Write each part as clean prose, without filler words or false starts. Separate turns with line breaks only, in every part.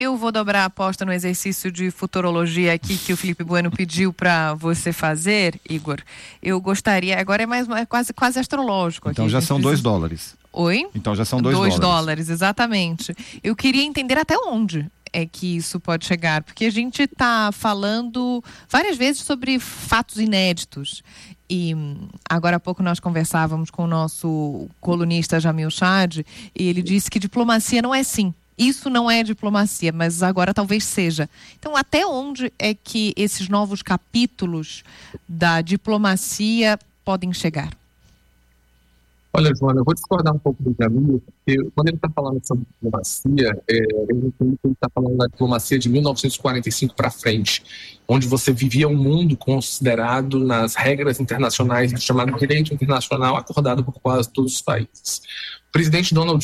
Eu vou dobrar a aposta no exercício de futurologia aqui que o Felipe Bueno pediu para você fazer, Igor. Eu gostaria, agora é quase astrológico
então
aqui.
Já são $2.
Oi?
Então já são $2.
$2, exatamente. Eu queria entender até onde é que isso pode chegar, porque a gente está falando várias vezes sobre fatos inéditos. E agora há pouco nós conversávamos com o nosso colunista Jamil Chad e ele disse que diplomacia não é sim. Isso não é diplomacia, mas agora talvez seja. Então, até onde é que esses novos capítulos da diplomacia podem chegar?
Olha, Joana, eu vou discordar um pouco do Jamil, porque quando ele está falando sobre diplomacia, ele está falando da diplomacia de 1945 para frente, onde você vivia um mundo considerado nas regras internacionais, chamado direito internacional, acordado por quase todos os países. O presidente Donald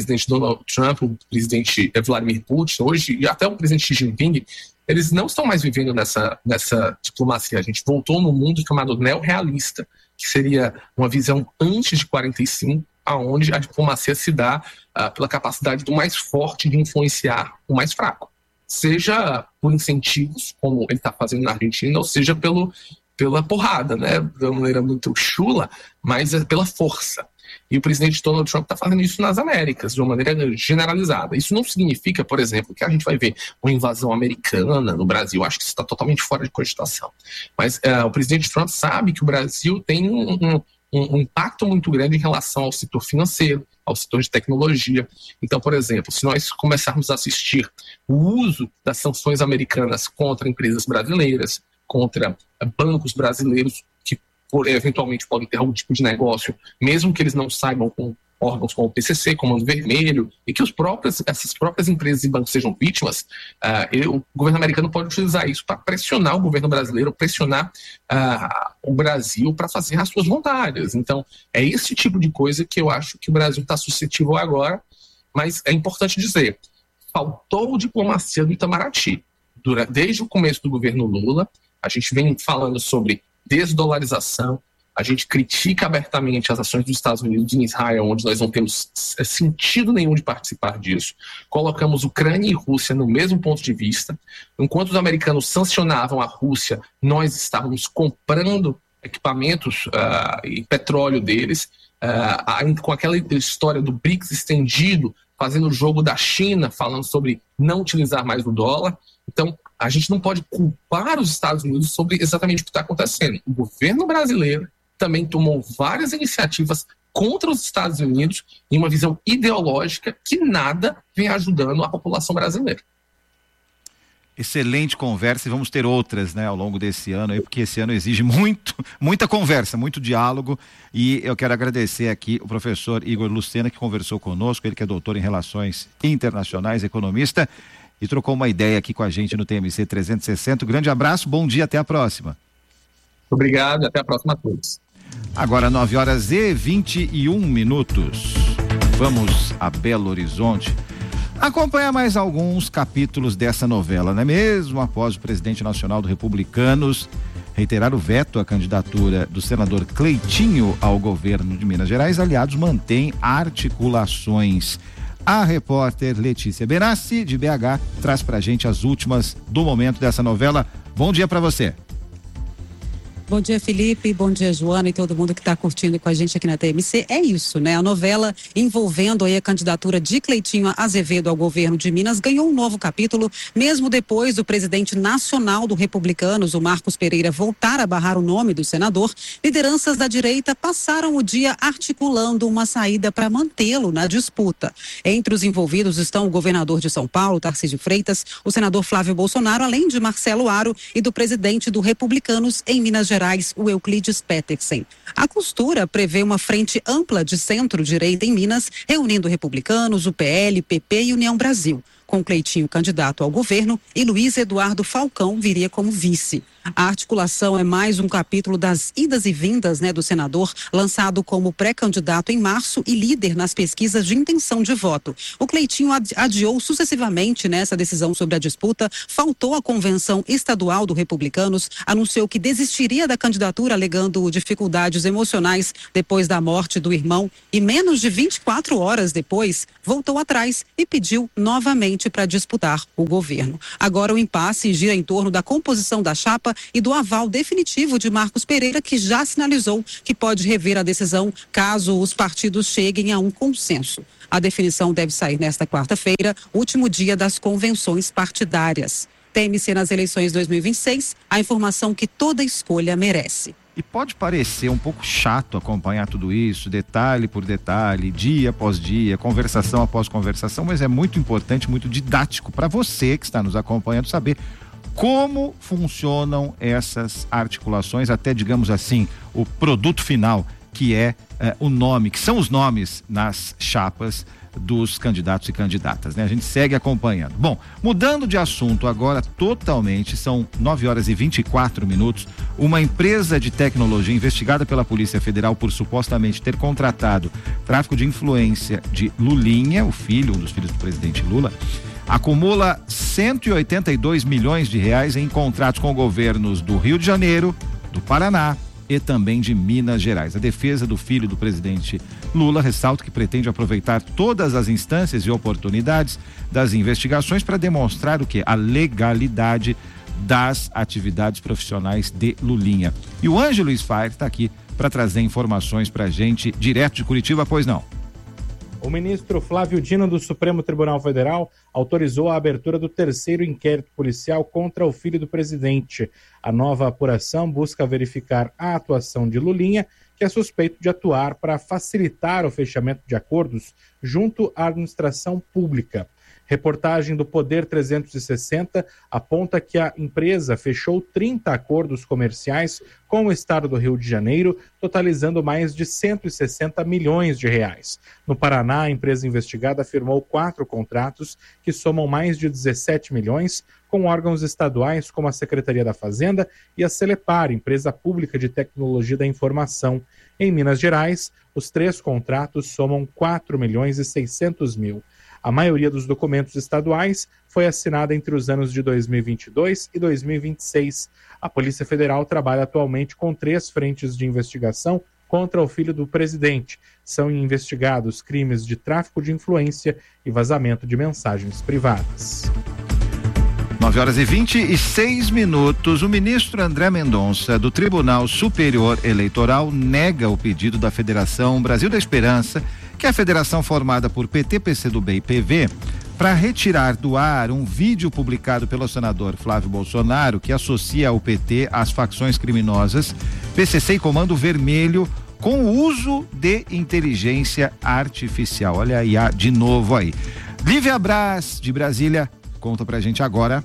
Trump, o presidente Vladimir Putin, hoje, e até o presidente Xi Jinping, eles não estão mais vivendo nessa diplomacia. A gente voltou num mundo chamado neorrealista, que seria uma visão antes de 45, aonde a diplomacia se dá pela capacidade do mais forte de influenciar o mais fraco. Seja por incentivos, como ele está fazendo na Argentina, ou seja pela porrada, né? De uma maneira muito chula, mas pela força. E o presidente Donald Trump está fazendo isso nas Américas, de uma maneira generalizada. Isso não significa, por exemplo, que a gente vai ver uma invasão americana no Brasil. Acho que isso está totalmente fora de cogitação. Mas o presidente Trump sabe que o Brasil tem um impacto muito grande em relação ao setor financeiro, ao setor de tecnologia. Então, por exemplo, se nós começarmos a assistir o uso das sanções americanas contra empresas brasileiras, contra bancos brasileiros, eventualmente podem ter algum tipo de negócio, mesmo que eles não saibam, com órgãos como o PCC, Comando Vermelho, e que essas próprias empresas e bancos sejam vítimas, o governo americano pode utilizar isso para pressionar o governo brasileiro, pressionar o Brasil para fazer as suas vontades. Então, é esse tipo de coisa que eu acho que o Brasil está suscetível agora, mas é importante dizer, faltou diplomacia do Itamaraty. Desde o começo do governo Lula, a gente vem falando sobre desdolarização, a gente critica abertamente as ações dos Estados Unidos em Israel, onde nós não temos sentido nenhum de participar disso. Colocamos Ucrânia e Rússia no mesmo ponto de vista. Enquanto os americanos sancionavam a Rússia, nós estávamos comprando equipamentos e petróleo deles, com aquela história do BRICS estendido, fazendo o jogo da China, falando sobre não utilizar mais o dólar. Então, a gente não pode culpar os Estados Unidos sobre exatamente o que está acontecendo. O governo brasileiro também tomou várias iniciativas contra os Estados Unidos em uma visão ideológica que nada vem ajudando a população brasileira.
Excelente conversa, e vamos ter outras, né, ao longo desse ano, porque esse ano exige muita conversa, muito diálogo, e eu quero agradecer aqui o professor Igor Lucena, que conversou conosco, ele que é doutor em Relações Internacionais, economista, e trocou uma ideia aqui com a gente no TMC 360. Um grande abraço, bom dia, até a próxima.
Obrigado, até a próxima a todos.
Agora 9h21. Vamos a Belo Horizonte acompanhar mais alguns capítulos dessa novela, não é mesmo? Após o presidente nacional do Republicanos reiterar o veto à candidatura do senador Cleitinho ao governo de Minas Gerais, aliados mantêm articulações. A repórter Letícia Benassi, de BH, traz pra gente as últimas do momento dessa novela. Bom dia pra você.
Bom dia, Felipe, bom dia, Joana, e todo mundo que está curtindo com a gente aqui na TMC. É isso, né? A novela envolvendo aí a candidatura de Cleitinho Azevedo ao governo de Minas ganhou um novo capítulo, mesmo depois do presidente nacional do Republicanos, o Marcos Pereira, voltar a barrar o nome do senador. Lideranças da direita passaram o dia articulando uma saída para mantê-lo na disputa. Entre os envolvidos estão o governador de São Paulo, Tarcísio Freitas, o senador Flávio Bolsonaro, além de Marcelo Aro e do presidente do Republicanos em Minas Gerais, o Euclides Petersen. A costura prevê uma frente ampla de centro-direita em Minas, reunindo republicanos, o PL, PP e União Brasil, com Cleitinho candidato ao governo e Luiz Eduardo Falcão viria como vice. A articulação é mais um capítulo das idas e vindas, né, do senador, lançado como pré-candidato em março e líder nas pesquisas de intenção de voto. O Cleitinho adiou sucessivamente nessa decisão sobre a disputa, faltou à convenção estadual do Republicanos, anunciou que desistiria da candidatura alegando dificuldades emocionais depois da morte do irmão e menos de 24 horas depois voltou atrás e pediu novamente frente para disputar o governo. Agora o impasse gira em torno da composição da chapa e do aval definitivo de Marcos Pereira, que já sinalizou que pode rever a decisão caso os partidos cheguem a um consenso. A definição deve sair nesta quarta-feira, último dia das convenções partidárias. TMC nas eleições 2026, a informação que toda escolha merece.
E pode parecer um pouco chato acompanhar tudo isso, detalhe por detalhe, dia após dia, conversação após conversação, mas é muito importante, muito didático para você que está nos acompanhando saber como funcionam essas articulações, até, digamos assim, o produto final, que é o nome, que são os nomes nas chapas dos candidatos e candidatas, né? A gente segue acompanhando. Bom, mudando de assunto agora totalmente, são 9h24. Uma empresa de tecnologia investigada pela Polícia Federal por supostamente ter contratado tráfico de influência de Lulinha, um dos filhos do presidente Lula, acumula 182 milhões de reais em contratos com governos do Rio de Janeiro, do Paraná e também de Minas Gerais. A defesa do filho do presidente Lula ressalta que pretende aproveitar todas as instâncias e oportunidades das investigações para demonstrar o quê? A legalidade das atividades profissionais de Lulinha. E o Ângelo Sfair está aqui para trazer informações para a gente, direto de Curitiba, pois não?
O ministro Flávio Dino do Supremo Tribunal Federal autorizou a abertura do 3º inquérito policial contra o filho do presidente. A nova apuração busca verificar a atuação de Lulinha, que é suspeito de atuar para facilitar o fechamento de acordos junto à administração pública. Reportagem do Poder 360 aponta que a empresa fechou 30 acordos comerciais com o estado do Rio de Janeiro, totalizando mais de 160 milhões de reais. No Paraná, a empresa investigada firmou 4 contratos que somam mais de 17 milhões com órgãos estaduais como a Secretaria da Fazenda e a Celepar, empresa pública de tecnologia da informação. Em Minas Gerais, os 3 contratos somam 4 milhões e 600 mil. A maioria dos documentos estaduais foi assinada entre os anos de 2022 e 2026. A Polícia Federal trabalha atualmente com 3 frentes de investigação contra o filho do presidente. São investigados crimes de tráfico de influência e vazamento de mensagens privadas.
9h26. O ministro André Mendonça, do Tribunal Superior Eleitoral, nega o pedido da Federação Brasil da Esperança, que é a federação formada por PT, PCdoB e PV, para retirar do ar um vídeo publicado pelo senador Flávio Bolsonaro que associa o PT às facções criminosas PCC e Comando Vermelho com o uso de inteligência artificial. Olha aí, de novo aí. Lívia Braz, de Brasília, conta pra gente agora.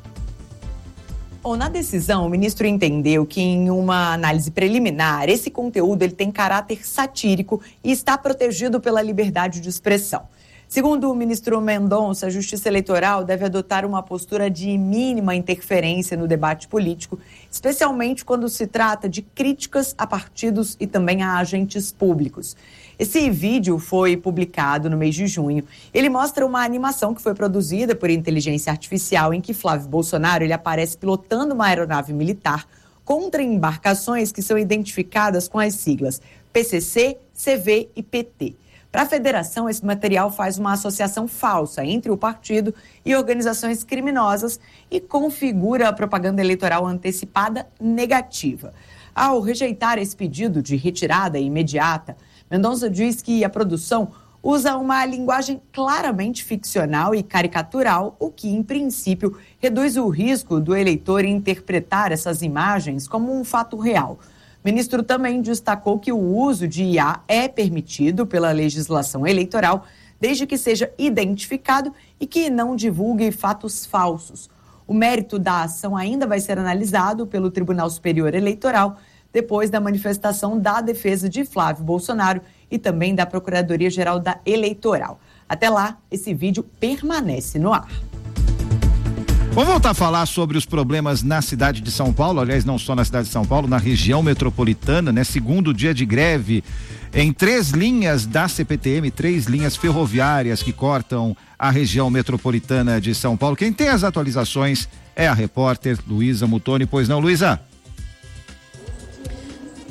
Na decisão, o ministro entendeu que em uma análise preliminar, esse conteúdo ele tem caráter satírico e está protegido pela liberdade de expressão. Segundo o ministro Mendonça, a Justiça Eleitoral deve adotar uma postura de mínima interferência no debate político, especialmente quando se trata de críticas a partidos e também a agentes públicos. Esse vídeo foi publicado no mês de junho. Ele mostra uma animação que foi produzida por inteligência artificial em que Flávio Bolsonaro ele aparece pilotando uma aeronave militar contra embarcações que são identificadas com as siglas PCC, CV e PT. Para a federação, esse material faz uma associação falsa entre o partido e organizações criminosas e configura a propaganda eleitoral antecipada negativa. Ao rejeitar esse pedido de retirada imediata, Mendonça diz que a produção usa uma linguagem claramente ficcional e caricatural, o que, em princípio, reduz o risco do eleitor interpretar essas imagens como um fato real. O ministro também destacou que o uso de IA é permitido pela legislação eleitoral, desde que seja identificado e que não divulgue fatos falsos. O mérito da ação ainda vai ser analisado pelo Tribunal Superior Eleitoral, depois da manifestação da defesa de Flávio Bolsonaro e também da Procuradoria-Geral da Eleitoral. Até lá, esse vídeo permanece no ar.
Vamos voltar a falar sobre os problemas na cidade de São Paulo, aliás, não só na cidade de São Paulo, na região metropolitana, né? Segundo dia de greve em 3 linhas da CPTM, 3 linhas ferroviárias que cortam a região metropolitana de São Paulo. Quem tem as atualizações é a repórter Luísa Mutoni. Pois não, Luísa?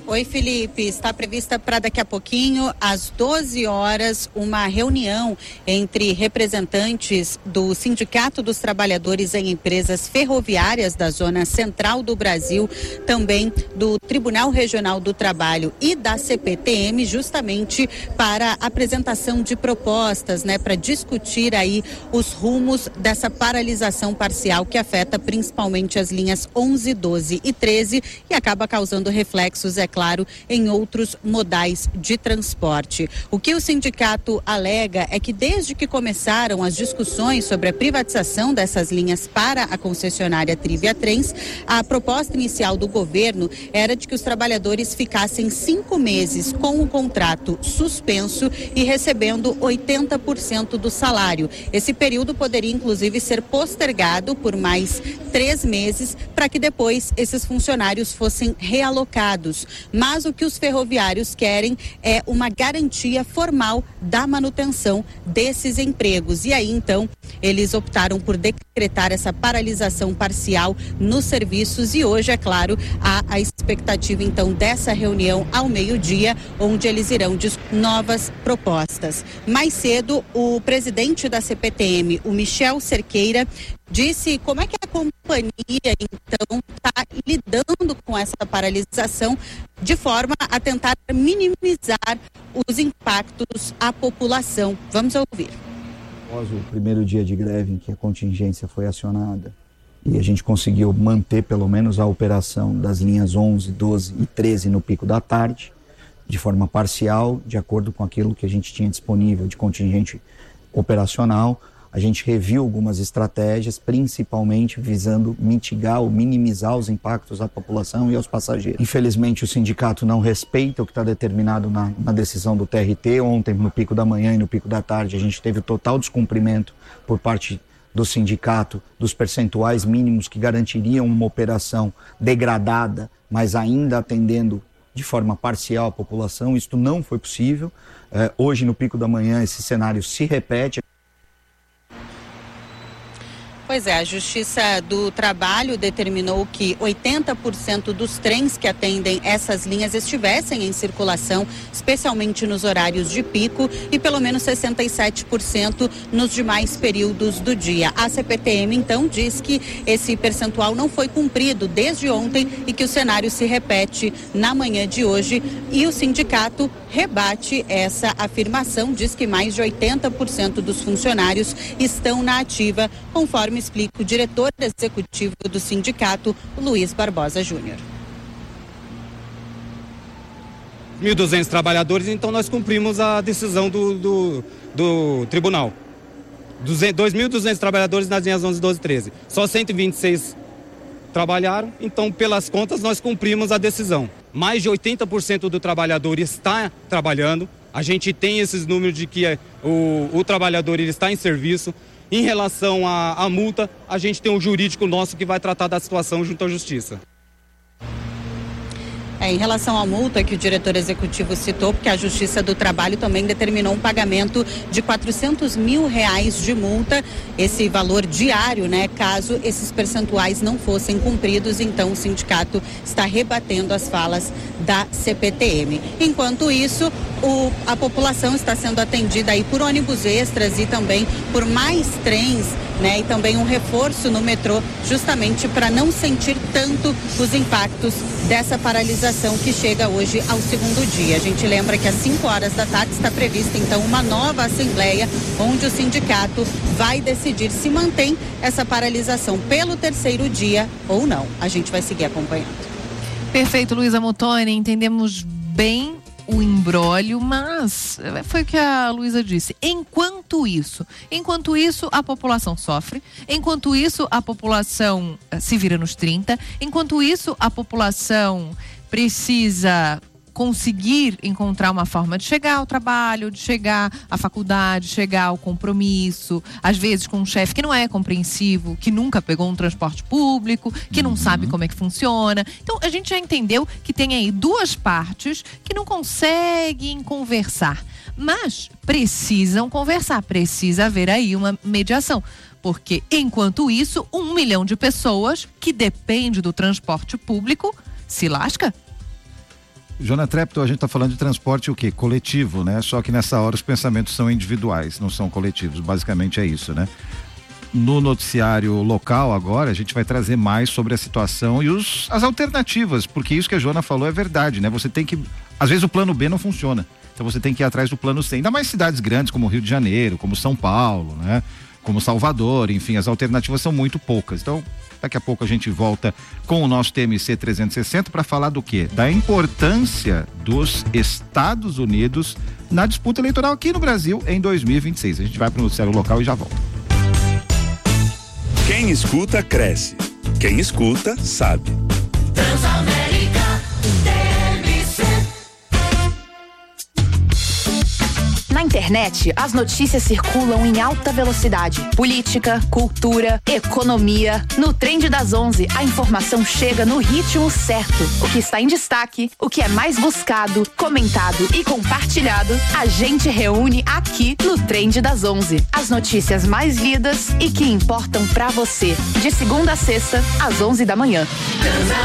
Oi, Felipe. Está prevista para daqui a pouquinho, às 12 horas, uma reunião entre representantes do Sindicato dos Trabalhadores em Empresas Ferroviárias da Zona Central do Brasil, também do Tribunal Regional do Trabalho e da CPTM, justamente para apresentação de propostas, né, para discutir aí os rumos dessa paralisação parcial que afeta principalmente as linhas 11, 12 e 13 e acaba causando reflexos, é claro, em outros modais de transporte. O que o sindicato alega é que desde que começaram as discussões sobre a privatização dessas linhas para a concessionária Trivia Trens, a proposta inicial do governo era de que os trabalhadores ficassem 5 meses com o contrato suspenso e recebendo 80% do salário. Esse período poderia inclusive ser postergado por mais 3 meses para que depois esses funcionários fossem realocados. Mas o que os ferroviários querem é uma garantia formal da manutenção desses empregos. E aí, então, eles optaram por decretar essa paralisação parcial nos serviços e hoje, é claro, há a expectativa, então, dessa reunião ao meio-dia, onde eles irão discutir novas propostas. Mais cedo, o presidente da CPTM, o Michel Cerqueira, disse como é que a companhia, então, está lidando com essa paralisação de forma a tentar minimizar os impactos à população. Vamos ouvir.
Após o primeiro dia de greve em que a contingência foi acionada e a gente conseguiu manter pelo menos a operação das linhas 11, 12 e 13 no pico da tarde, de forma parcial, de acordo com aquilo que a gente tinha disponível de contingente operacional, a gente reviu algumas estratégias, principalmente visando mitigar ou minimizar os impactos à população e aos passageiros. Infelizmente, o sindicato não respeita o que está determinado na decisão do TRT. Ontem, no pico da manhã e no pico da tarde, a gente teve o total descumprimento por parte do sindicato dos percentuais mínimos que garantiriam uma operação degradada, mas ainda atendendo de forma parcial a população. Isto não foi possível. Hoje, no pico da manhã, esse cenário se repete.
Pois é, a Justiça do Trabalho determinou que 80% dos trens que atendem essas linhas estivessem em circulação, especialmente nos horários de pico, e pelo menos 67% nos demais períodos do dia. A CPTM, então, diz que esse percentual não foi cumprido desde ontem e que o cenário se repete na manhã de hoje, e o sindicato rebate essa afirmação, diz que mais de 80% dos funcionários estão na ativa, conforme explica o diretor executivo do sindicato, Luiz Barbosa Júnior.
1.200 trabalhadores, então nós cumprimos a decisão do tribunal. 2.200 trabalhadores nas linhas 11, 12 e 13. Só 126 trabalharam, então pelas contas nós cumprimos a decisão. Mais de 80% do trabalhador está trabalhando. A gente tem esses números de que o trabalhador ele está em serviço. Em relação à multa, a gente tem um jurídico nosso que vai tratar da situação junto à Justiça.
Em relação à multa que o diretor executivo citou, porque a Justiça do Trabalho também determinou um pagamento de R$400 mil de multa, esse valor diário, né? Caso esses percentuais não fossem cumpridos, então o sindicato está rebatendo as falas da CPTM. Enquanto isso, a população está sendo atendida aí por ônibus extras e também por mais trens, né? E também um reforço no metrô, justamente para não sentir tanto os impactos dessa paralisação que chega hoje ao segundo dia. A gente lembra que às 5 horas da tarde está prevista então uma nova assembleia onde o sindicato vai decidir se mantém essa paralisação pelo terceiro dia ou não. A gente vai seguir acompanhando.
Perfeito, Luísa Muttoni, entendemos bem o imbróglio, mas foi o que a Luísa disse. Enquanto isso, a população sofre, enquanto isso, a população se vira nos 30, enquanto isso, a população precisa conseguir encontrar uma forma de chegar ao trabalho, de chegar à faculdade, chegar ao compromisso, às vezes com um chefe que não é compreensivo, que nunca pegou um transporte público, que não sabe como é que funciona. Então, a gente já entendeu que tem aí duas partes que não conseguem conversar, mas precisam conversar, precisa haver aí uma mediação. Porque, enquanto isso, 1 milhão de pessoas que depende do transporte público se lasca.
Joana Treptow, a gente está falando de transporte o quê? Coletivo, né? Só que nessa hora os pensamentos são individuais, não são coletivos. Basicamente é isso, né? No noticiário local agora, a gente vai trazer mais sobre a situação e as alternativas, porque isso que a Joana falou é verdade, né? Você tem que... Às vezes o plano B não funciona, então você tem que ir atrás do plano C. Ainda mais cidades grandes como Rio de Janeiro, como São Paulo, né? Como Salvador, enfim, as alternativas são muito poucas. Então, daqui a pouco a gente volta com o nosso TMC 360 para falar do quê? Da importância dos Estados Unidos na disputa eleitoral aqui no Brasil em 2026. A gente vai para o noticiário local e já volta.
Quem escuta, cresce. Quem escuta, sabe.
Transamérica TMC. Na internet, as notícias circulam em alta velocidade. Política, cultura, economia. No Trend das 11, a informação chega no ritmo certo. O que está em destaque, o que é mais buscado, comentado e compartilhado, a gente reúne aqui no Trend das 11. As notícias mais lidas e que importam pra você. De segunda a sexta, às 11 da manhã.